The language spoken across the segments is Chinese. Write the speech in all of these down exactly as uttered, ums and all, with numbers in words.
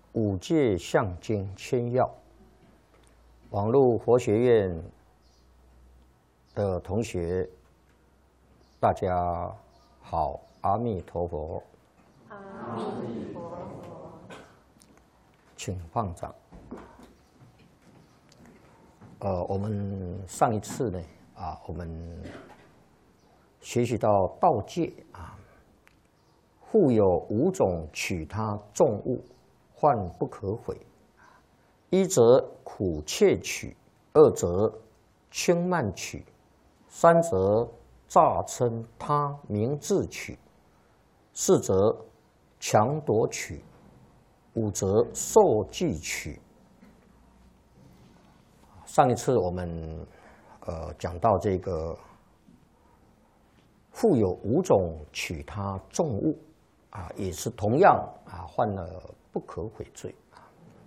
五戒相经千要，网络佛学院的同学，大家好，阿弥陀佛。 阿弥陀佛。 请放掌。呃，我们上一次呢，啊，我们学习到道戒啊，复有五种取他众物，患不可毁。一则苦切取，二则轻慢取，三则诈称他名字取，四则强夺取，五则受记取。上一次我们呃讲到这个复有五种取他众物啊，也是同样啊犯了不可毁罪啊。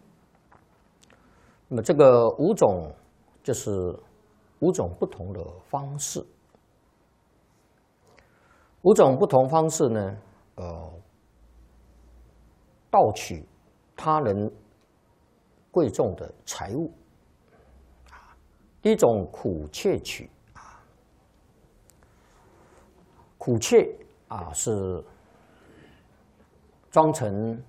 那么这个五种就是五种不同的方式，五种不同方式呢，呃，盗取他人贵重的财物。第一种苦切取啊，苦切啊是装成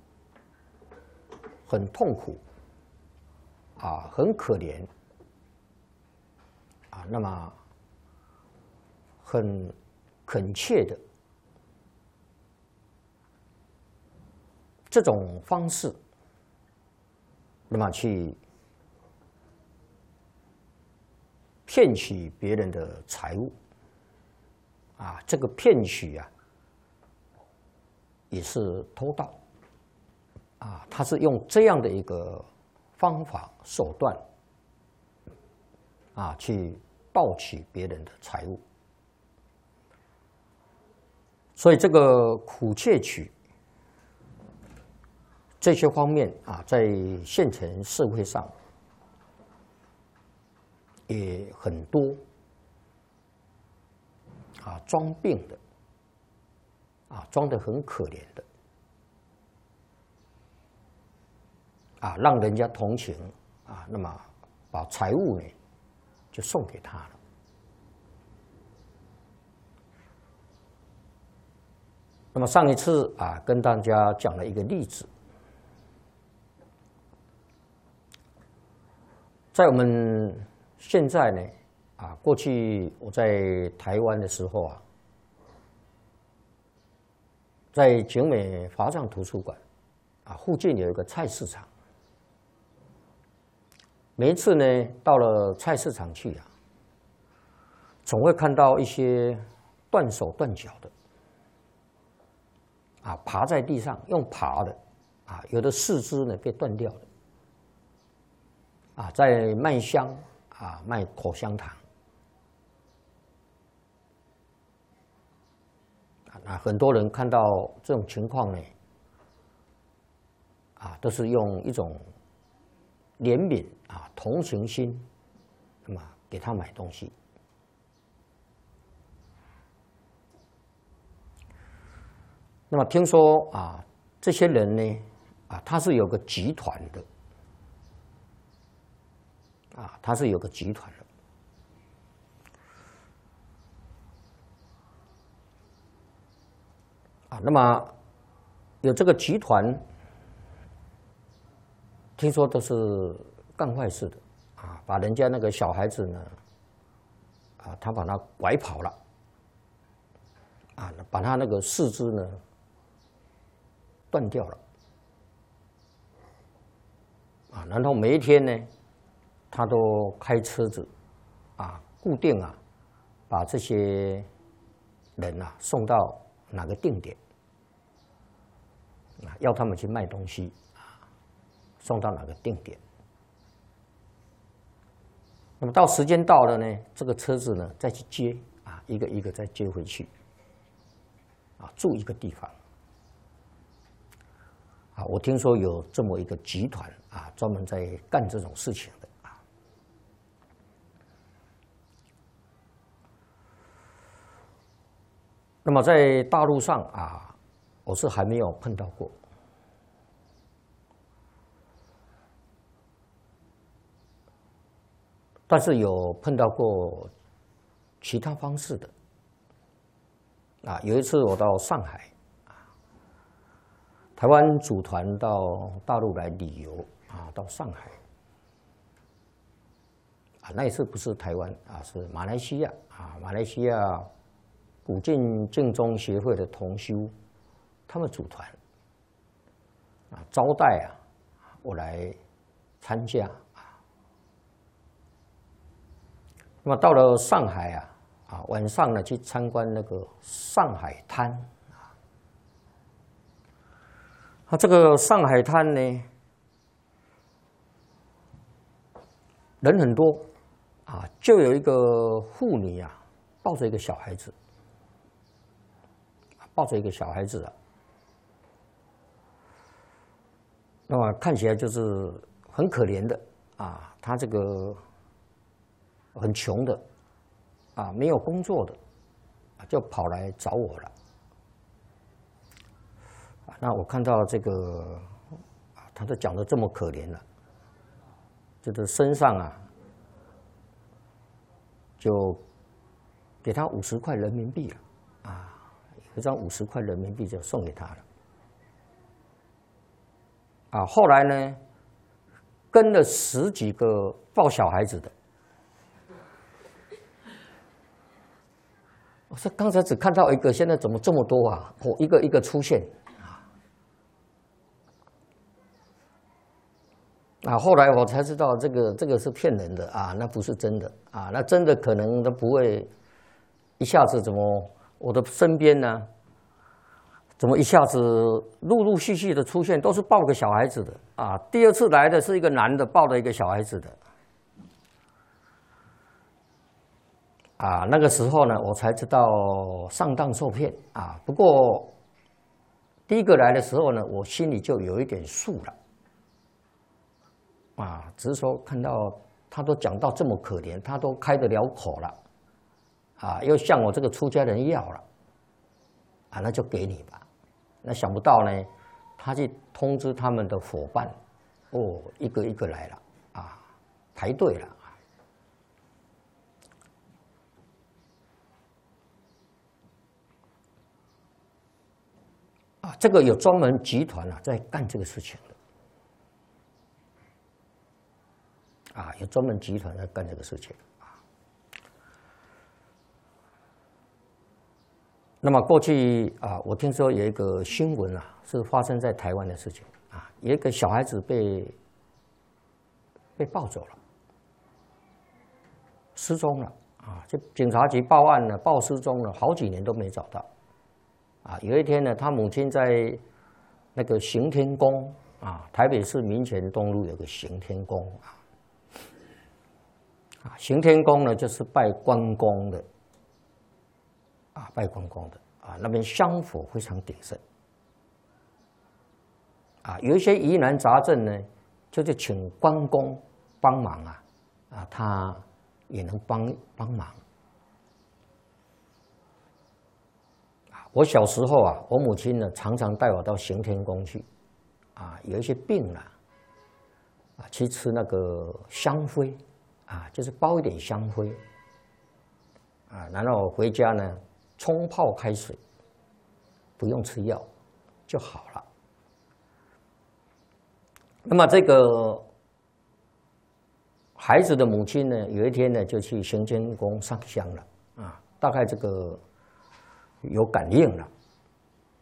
很痛苦啊，很可怜啊，那么很恳切的这种方式，那么去骗取别人的财物，啊，这个骗取啊，也是偷盗，啊，他是用这样的一个方法手段，啊，去盗取别人的财物。所以这个苦切取这些方面啊，在现成社会上也很多啊，装病的啊，装得很可怜的啊，让人家同情啊，那么把财物呢就送给他了。那么上一次啊，跟大家讲了一个例子，在我们现在呢，啊，过去我在台湾的时候啊，在景美华藏图书馆啊附近有一个菜市场。每一次呢，到了菜市场去啊，总会看到一些断手断脚的，啊，爬在地上用爬的，啊，有的四肢呢被断掉了，啊，在卖香。啊，卖口香糖，啊，很多人看到这种情况呢，啊，都是用一种怜悯啊、同情心，那么给他买东西。那么听说啊，这些人呢，啊，他是有个集团的。啊，他是有个集团的，啊，那么有这个集团，听说都是干坏事的，啊，把人家那个小孩子呢，啊，他把他拐跑了，啊，把他那个四肢呢断掉了，啊，然后每一天呢。他都开车子，啊，固定啊，把这些人啊送到哪个定点，啊，要他们去卖东西，啊，送到哪个定点。那么到时间到了呢，这个车子呢再去接，啊，一个一个再接回去，啊，住一个地方。啊，我听说有这么一个集团啊，专门在干这种事情的。那么在大陆上啊，我是还没有碰到过但是有碰到过其他方式的。啊，有一次我到上海，啊，台湾组团到大陆来旅游，啊，到上海，啊，那一次不是台湾，啊，是马来西亚，啊，马来西亚古晋净宗协会的同修，他们组团，啊，招待啊，我来参加，啊，那么到了上海啊。啊，晚上呢去参观那个上海滩啊，啊，这个上海滩呢人很多啊，就有一个妇女啊抱着一个小孩子，抱着一个小孩子啊，那么看起来就是很可怜的啊，她这个很穷的。啊，没有工作的，就跑来找我了。啊，那我看到这个，啊，他都讲的这么可怜了，就是身上啊，就给他五十块人民币了，啊，有一张五十块人民币就送给他了。啊，后来呢，跟了十几个抱小孩子的。我说刚才只看到一个，现在怎么这么多啊？哦，一个一个出现啊！啊，后来我才知道这个这个是骗人的啊，那不是真的啊，那真的可能都不会一下子怎么我的身边呢？怎么一下子陆陆续续的出现，都是抱个小孩子的啊？第二次来的是一个男的抱了一个小孩子的。啊，那个时候呢，我才知道上当受骗啊。不过第一个来的时候呢，我心里就有一点数了。啊，只是说看到他都讲到这么可怜，他都开得了口了，啊，又向我这个出家人要了，啊，那就给你吧。那想不到呢，他去通知他们的伙伴，哦，一个一个来了，啊，排队了。啊，这个有专门集团啊在干这个事情的，啊，有专门集团在干这个事情啊。那么过去啊，我听说有一个新闻啊，是发生在台湾的事情啊，有一个小孩子被被抱走了，失踪了啊，就警察局报案了，报失踪了，好几年都没找到。啊，有一天呢，他母亲在那个行天宫啊，台北市民权东路有个行天宫啊，啊，行天宫呢就是拜关公的，啊，拜关公的啊，那边香火非常鼎盛，啊，有一些疑难杂症呢，就是请关公帮忙啊，啊，他也能帮帮忙。我小时候啊，我母亲呢常常带我到行天宫去，啊，有一些病了，啊，去吃那个香灰，啊，就是包一点香灰，啊，然后回家呢冲泡开水，不用吃药就好了。那么这个孩子的母亲呢，有一天呢就去行天宫上香了，啊，大概这个。有感应了